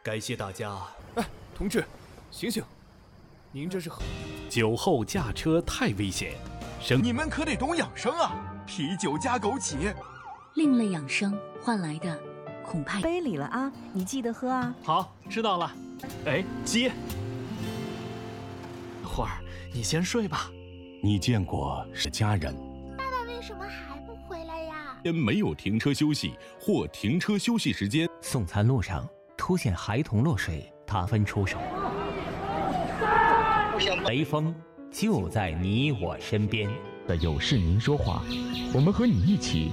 感谢大家。 同志，醒醒！您这是酒后驾车太危险， 你们可得懂养生啊！啤酒加枸杞， 另类养生换来的恐怕杯里了啊，你记得喝啊。 好，知道了。哎，接。花儿，你先睡吧。 你见过是家人。 爸爸为什么还不回来呀？ 没有停车休息或停车休息时间。 送餐路上出现孩童落水，他分出手。雷锋就在你我身边。 有事您说话，我们和你一起。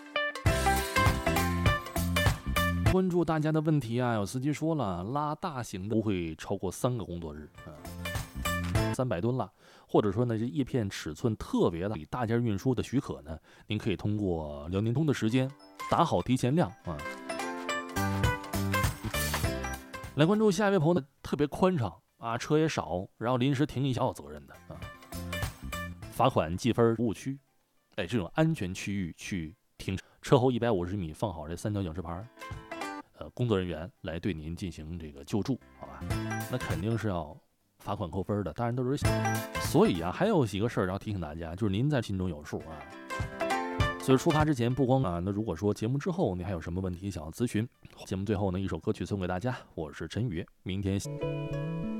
关注大家的问题啊，有司机说了，拉大型的不会超过3个工作日，300吨了，或者说呢，这叶片尺寸特别大，比大件运输的许可呢，您可以通过辽宁通的时间打好提前量啊。来关注下一位朋友呢，特别宽敞啊，车也少，然后临时停一下有责任的啊，罚款记分服务区，哎，这种安全区域去停车后150米放好这3角警示牌。工作人员来对您进行这个救助，好吧？那肯定是要罚款扣分的，当然都是小。所以啊，还有几个事儿要提醒大家，就是您在心中有数啊。所以出发之前，不光啊，那如果说节目之后你还有什么问题想要咨询，节目最后呢，一首歌曲送给大家，我是陈宇，明天。